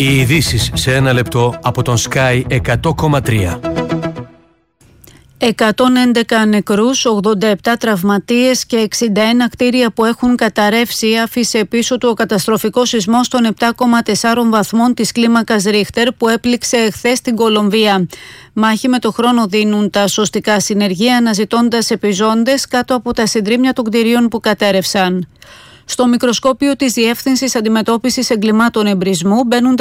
Οι ειδήσεις σε ένα λεπτό από τον Sky 100,3. 111 νεκρούς, 87 τραυματίες και 61 κτίρια που έχουν καταρρεύσει άφησε πίσω του ο καταστροφικός σεισμός των 7,4 βαθμών της κλίμακας Ρίχτερ που έπληξε εχθές την Κολομβία. Μάχη με το χρόνο δίνουν τα σωστικά συνεργεία αναζητώντας επιζώντες κάτω από τα συντρίμμια των κτηρίων που κατέρευσαν. Στο μικροσκόπιο της Διεύθυνσης Αντιμετώπισης Εγκλημάτων Εμπρισμού μπαίνουν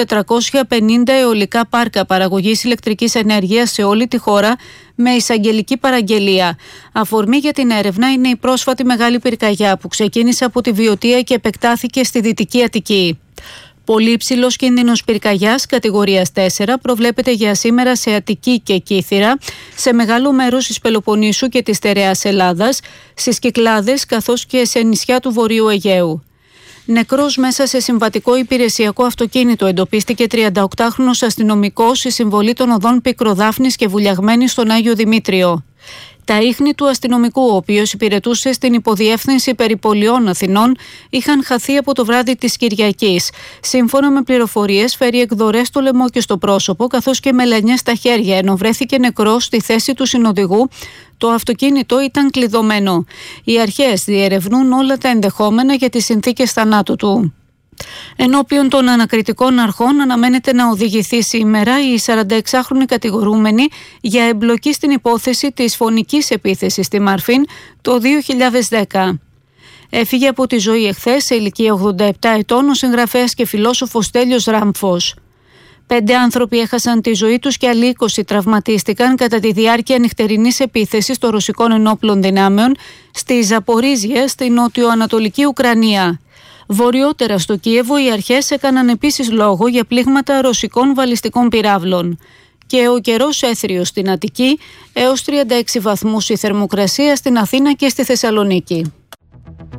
450 αιωλικά πάρκα παραγωγής ηλεκτρικής ενέργειας σε όλη τη χώρα με εισαγγελική παραγγελία. Αφορμή για την έρευνα είναι η πρόσφατη μεγάλη πυρκαγιά που ξεκίνησε από τη Βιωτία και επεκτάθηκε στη Δυτική Αττική. Πολύ υψηλός κίνδυνος πυρκαγιάς κατηγορίας 4 προβλέπεται για σήμερα σε Αττική και Κύθυρα, σε μεγάλο μέρος της Πελοποννήσου και της στερεάς Ελλάδας, στις Κυκλάδες καθώς και σε νησιά του Βορείου Αιγαίου. Νεκρός μέσα σε συμβατικό υπηρεσιακό αυτοκίνητο εντοπίστηκε 38χρονος αστυνομικός στη συμβολή των οδών Πικροδάφνης και Βουλιαγμένης στον Άγιο Δημήτριο. Τα ίχνη του αστυνομικού, ο οποίος υπηρετούσε στην Υποδιεύθυνση Περιπολιών Αθηνών, είχαν χαθεί από το βράδυ της Κυριακής. Σύμφωνα με πληροφορίες, φέρει εκδορές στο λαιμό και στο πρόσωπο, καθώς και μελανιές στα χέρια, ενώ βρέθηκε νεκρός στη θέση του συνοδηγού. Το αυτοκίνητο ήταν κλειδωμένο. Οι αρχές διερευνούν όλα τα ενδεχόμενα για τις συνθήκες θανάτου του. Ενώπιον των ανακριτικών αρχών αναμένεται να οδηγηθεί σήμερα η 46χρονη κατηγορούμενη για εμπλοκή στην υπόθεση της φωνικής επίθεσης στη Μαρφίν το 2010. Έφυγε από τη ζωή εχθές σε ηλικία 87 ετών ο συγγραφέας και φιλόσοφος Στέλιος Ράμφος. 5 άνθρωποι έχασαν τη ζωή τους και άλλοι 20 τραυματίστηκαν κατά τη διάρκεια νυχτερινής επίθεσης των ρωσικών ενόπλων δυνάμεων στη Ζαπορίζια, στη νότιο-ανατολική Ουκρανία. Βορειότερα στο Κίεβο οι αρχές έκαναν επίσης λόγο για πλήγματα ρωσικών βαλιστικών πυράβλων. Και ο καιρός έθριος στην Αττική, έως 36 βαθμούς η θερμοκρασία στην Αθήνα και στη Θεσσαλονίκη.